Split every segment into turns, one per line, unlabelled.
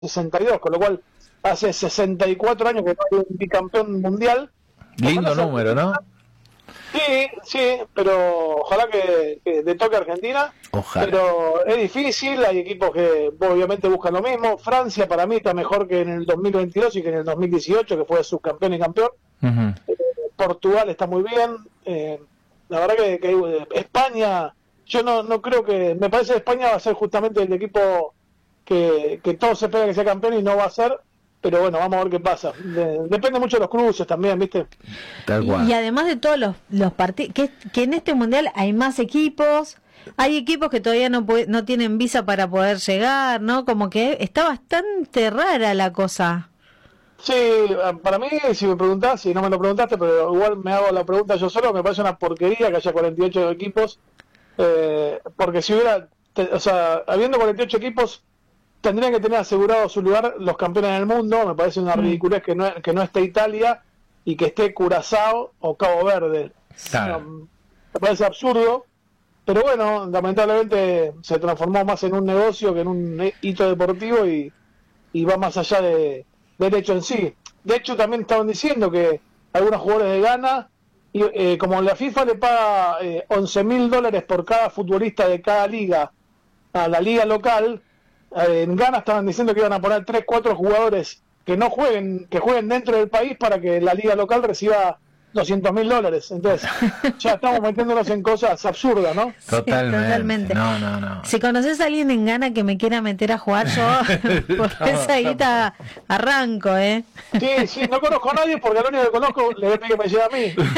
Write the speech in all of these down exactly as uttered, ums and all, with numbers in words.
sesenta y dos, con lo cual hace sesenta y cuatro años que no hay un bicampeón mundial.
Lindo ojalá número, ¿no?
Sí, sí, pero ojalá que, que le toque a Argentina.
Ojalá.
Pero es difícil, hay equipos que obviamente buscan lo mismo. Francia para mí está mejor que en el dos mil veintidós y que en el dos mil dieciocho, que fue subcampeón y campeón.
Uh-huh.
eh, Portugal está muy bien. Eh, la verdad que, que eh, España, yo no, no creo que, me parece que España va a ser justamente el equipo que, que todos se esperan que sea campeón y no va a ser. Pero bueno, vamos a ver qué pasa. De, depende mucho de los cruces también, ¿viste?
Tal cual. Y, y además de todos los, los partidos, que, que en este mundial hay más equipos, hay equipos que todavía no puede, no tienen visa para poder llegar, ¿no? Como que está bastante rara la cosa.
Sí, para mí, si me preguntás, si no me lo preguntaste, pero igual me hago la pregunta yo solo, me parece una porquería que haya cuarenta y ocho equipos, eh, porque si hubiera, te, o sea, habiendo cuarenta y ocho equipos, tendrían que tener asegurado su lugar los campeones del mundo. Me parece una ridiculez que no, que no esté Italia y que esté Curazao o Cabo Verde.
Claro.
No, me parece absurdo, pero bueno, lamentablemente se transformó más en un negocio que en un hito deportivo y, y va más allá de, del hecho en sí. De hecho, también estaban diciendo que algunos jugadores de Ghana, y, eh, como la FIFA le paga eh, once mil dólares por cada futbolista de cada liga a la liga local, en Ghana estaban diciendo que iban a poner tres cuatro jugadores que no jueguen, que jueguen dentro del país para que la liga local reciba doscientos mil dólares. Entonces, ya estamos metiéndonos en cosas absurdas, ¿no?
Totalmente.
Sí, totalmente.
No, no, no.
Si conoces a alguien en Ghana que me quiera meter a jugar, yo por esa guita arranco, ¿eh?
Sí, sí, no conozco a nadie porque al único que conozco le voy a pedir que me lleve a mí.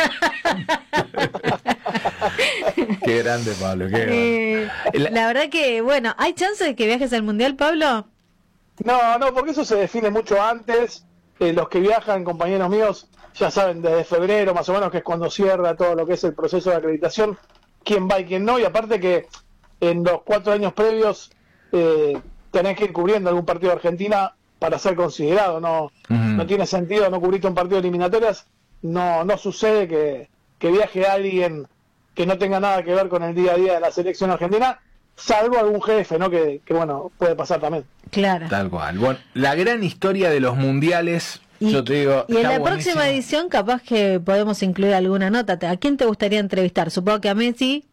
Qué grande, Pablo, qué grande.
Eh, la verdad que, bueno, ¿hay chance de que viajes al Mundial, Pablo?
No, no, porque eso se define mucho antes. Eh, los que viajan, compañeros míos, ya saben desde febrero más o menos, que es cuando cierra todo lo que es el proceso de acreditación, quién va y quién no, y aparte que en los cuatro años previos eh, tenés que ir cubriendo algún partido de Argentina para ser considerado. No, uh-huh. no tiene sentido no cubrirte un partido de eliminatorias. No, no sucede que, que viaje alguien que no tenga nada que ver con el día a día de la selección argentina, salvo algún jefe, ¿no? Que, que bueno, puede pasar también.
Claro.
Tal cual. Bueno, la gran historia de los mundiales,
y,
yo te digo.
Y en la
buenísimo.
próxima edición, capaz que podemos incluir alguna nota. ¿A quién te gustaría entrevistar? Supongo que a Messi.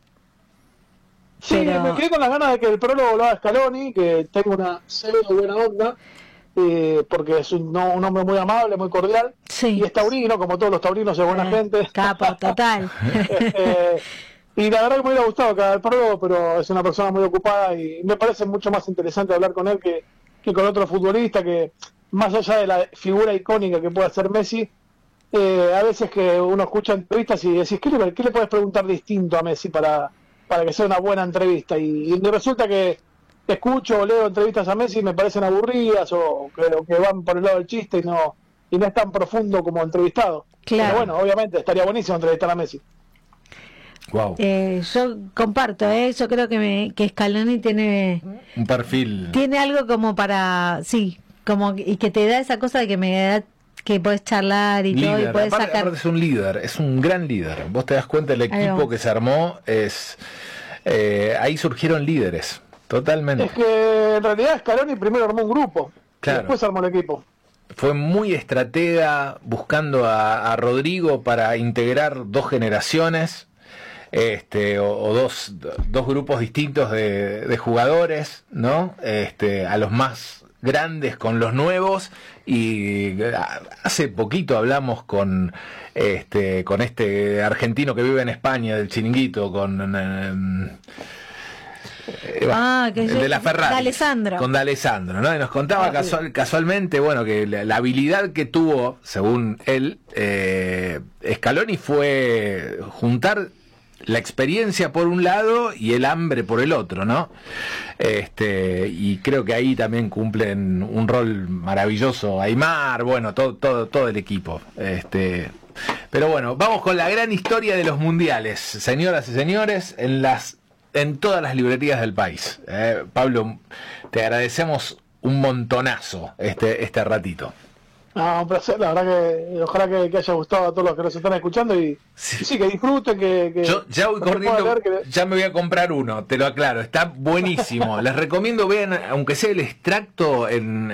Sí, pero... me quedé con las ganas de que el prólogo lo haga Scaloni, que tengo una cero buena onda. Eh, porque es un, no, un hombre muy amable, muy cordial,
sí.
y es taurino, como todos los taurinos, es buena eh, gente.
Capo, total.
eh, y la verdad que me hubiera gustado que haga el prólogo, pero es una persona muy ocupada y me parece mucho más interesante hablar con él que, que con otro futbolista, que más allá de la figura icónica que puede ser Messi, eh, a veces que uno escucha entrevistas y decís, ¿qué le, qué le puedes preguntar distinto a Messi para, para que sea una buena entrevista? Y, y resulta que escucho o leo entrevistas a Messi y me parecen aburridas o que, o que van por el lado del chiste y no y no es tan profundo como entrevistado.
Claro.
Pero bueno, obviamente estaría buenísimo entrevistar a Messi.
Wow.
Eh, yo comparto, ¿eh? Yo creo que me, que Scaloni tiene
un perfil,
tiene algo como para, sí, como y que te da esa cosa de que me da que puedes charlar y líder. todo y puedes
aparte,
sacar.
Aparte es un líder, es un gran líder. Vos te das cuenta el equipo Algo. que se armó es eh, ahí surgieron líderes. Totalmente.
Es que en realidad Scaloni primero armó un grupo, claro. y después armó el equipo.
Fue muy estratega buscando a, a Rodrigo para integrar dos generaciones, este, o, o dos, dos grupos distintos de, de jugadores, ¿no? Este, a los más grandes con los nuevos, y hace poquito hablamos con este, con este argentino que vive en España, del Chiringuito, con eh,
Ah, que
el de la Ferrari,
D'Alessandro.
con D'Alessandro, ¿no? Y nos contaba ah, casual, casualmente, bueno, que la, la habilidad que tuvo, según él, eh, Scaloni fue juntar la experiencia por un lado y el hambre por el otro, ¿no? Este, y creo que ahí también cumplen un rol maravilloso Aimar, bueno, todo, todo, todo el equipo. Este, pero bueno, vamos con la gran historia de los mundiales, señoras y señores, en las en todas las librerías del país. Eh, Pablo, te agradecemos un montonazo este, este ratito.
No, un placer, la verdad que ojalá que, que haya gustado a todos los que nos están escuchando y sí, y sí que disfruten, que, que
yo ya voy corriendo, leer, que... ya me voy a comprar uno, te lo aclaro, está buenísimo. Les recomiendo vean, aunque sea el extracto en